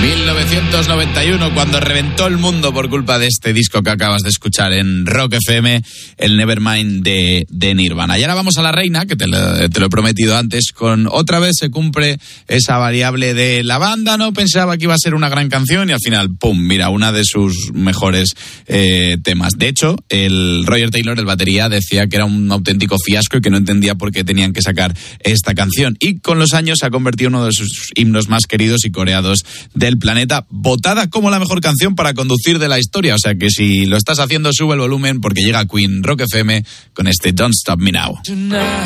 1991, cuando reventó el mundo por culpa de este disco que acabas de escuchar en Rock FM, el Nevermind de Nirvana. Y ahora vamos a la reina, que te lo he prometido antes, con otra vez se cumple esa variable de la banda no pensaba que iba a ser una gran canción y al final, ¡pum!, mira, una de sus mejores temas. De hecho, el Roger Taylor, el batería, decía que era un auténtico fiasco y que no entendía por qué tenían que sacar esta canción. Y con los años se ha convertido en uno de sus himnos más queridos y coreados del planeta, votada como la mejor canción para conducir de la historia. O sea que si lo estás haciendo, sube el volumen porque llega Queen, Rock FM, con este Don't Stop Me Now.